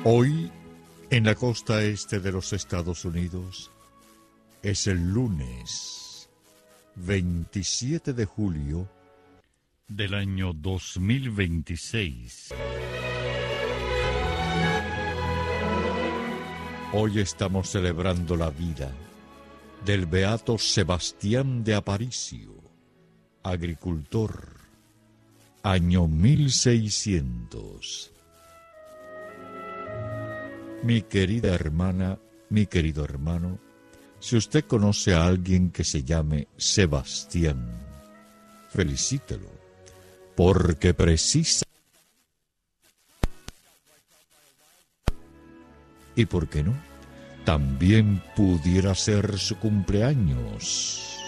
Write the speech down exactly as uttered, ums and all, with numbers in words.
Hoy, en la costa este de los Estados Unidos, es el lunes veintisiete de julio del año dos mil veintiséis. Hoy estamos celebrando la vida del beato Sebastián de Aparicio, agricultor, año mil seiscientos. Mi querida hermana, mi querido hermano, si usted conoce a alguien que se llame Sebastián, felicítelo, porque precisa. ¿Y por qué no? También pudiera ser su cumpleaños.